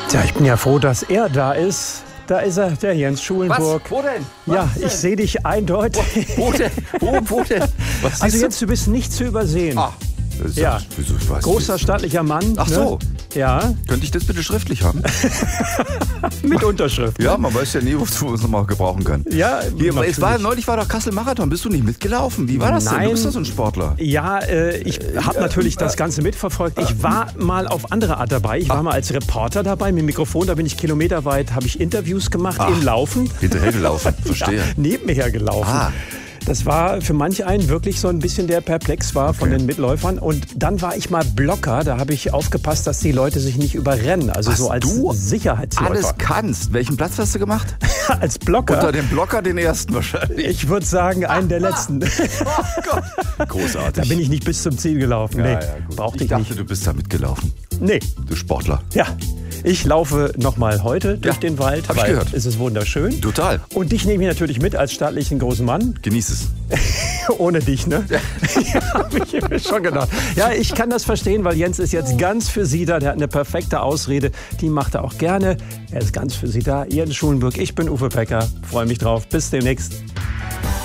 Tja, ich bin ja froh, dass er da ist. Da ist er, der Jens Schulenburg. Was? Wo denn? Ja, ich sehe dich eindeutig. Wo denn? Wo denn? Was Also siehst Jens, du bist nicht zu übersehen. Ah, das ist Ja. wieso, ich weiß Großer, nicht. stattlicher Mann. Ach so. Ne? Ja, Könnte ich das bitte schriftlich haben? mit Unterschrift. Ja, man weiß ja nie, wozu man es nochmal gebrauchen kann. Ja, Neulich war doch Kassel-Marathon. Bist du nicht mitgelaufen? Wie war das denn? Nein. Du bist doch so ein Sportler. Ja, ich habe natürlich das Ganze mitverfolgt. Ich war mal auf andere Art dabei. Ich war mal als Reporter dabei mit dem Mikrofon. Da bin ich kilometerweit, habe ich Interviews gemacht im Laufen. Hinterhergelaufen, verstehe. Ja, neben mir hergelaufen. Ah. Das war für manch einen wirklich so ein bisschen, der perplex war von Okay. den Mitläufern. Und dann war ich mal Blocker. Da habe ich aufgepasst, dass die Leute sich nicht überrennen. Also Was so als du Sicherheitsläufer. Alles kannst. Welchen Platz hast du gemacht? Als Blocker. Unter dem Blocker den ersten wahrscheinlich. Ich würde sagen, einen der letzten. Oh Gott. Großartig. Da bin ich nicht bis zum Ziel gelaufen. Nee, brauchte Ich ich dachte, nicht. du bist da mitgelaufen. Nee, Du Sportler. ja. Ich laufe nochmal heute durch Ja, den Wald, hab ich weil gehört. es ist wunderschön. Total. Und dich nehme ich natürlich mit als stattlichen großen Mann. Genieß es. Ohne dich, ne? Ja, hab ich mir schon gedacht. Ja, ich kann das verstehen, weil Jens ist jetzt ganz für Sie da. Der hat eine perfekte Ausrede. Die macht er auch gerne. Er ist ganz für Sie da. Jens Schulenburg, ich bin Uwe Pecker. Freue mich drauf. Bis demnächst.